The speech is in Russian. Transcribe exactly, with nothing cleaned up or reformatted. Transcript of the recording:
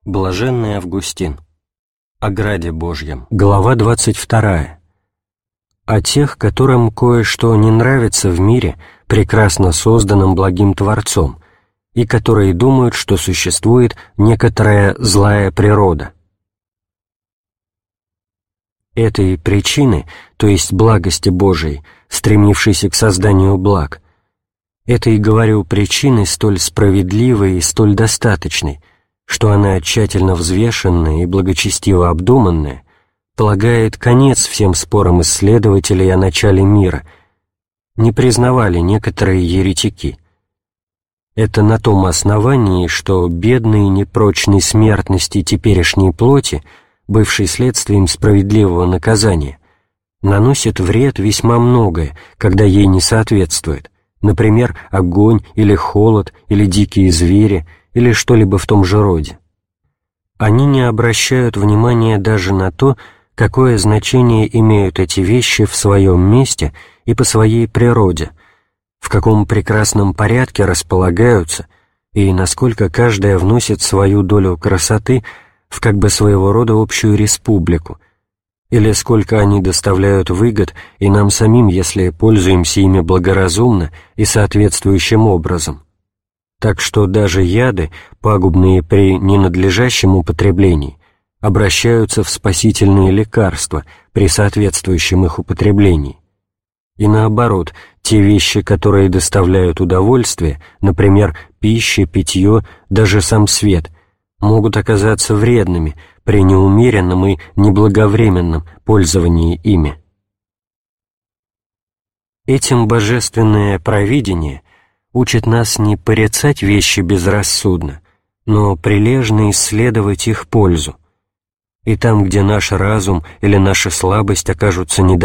Блаженный Августин. О граде Божьем. Глава двадцать вторая. О тех, которым кое-что не нравится в мире, прекрасно созданном благим Творцом, и которые думают, что существует некоторая злая природа. Этой причины, то есть благости Божией, стремившейся к созданию благ, этой, говорю, причины столь справедливой и столь достаточной, что она тщательно взвешенная и благочестиво обдуманная, полагает конец всем спорам исследователей о начале мира, не признавали некоторые еретики. Это на том основании, что бедной и непрочной смертности теперешней плоти, бывшей следствием справедливого наказания, наносит вред весьма многое, когда ей не соответствует, например, огонь или холод или дикие звери, или что-либо в том же роде. Они не обращают внимания даже на то, какое значение имеют эти вещи в своем месте и по своей природе, в каком прекрасном порядке располагаются и насколько каждая вносит свою долю красоты в как бы своего рода общую республику, или сколько они доставляют выгод и нам самим, если пользуемся ими благоразумно и соответствующим образом. Так что даже яды, пагубные при ненадлежащем употреблении, обращаются в спасительные лекарства при соответствующем их употреблении. И наоборот, те вещи, которые доставляют удовольствие, например, пища, питье, даже сам свет, могут оказаться вредными при неумеренном и неблаговременном пользовании ими. Этим божественное провидение учит нас не порицать вещи безрассудно, но прилежно исследовать их пользу. И там, где наш разум или наша слабость окажутся недостаточными,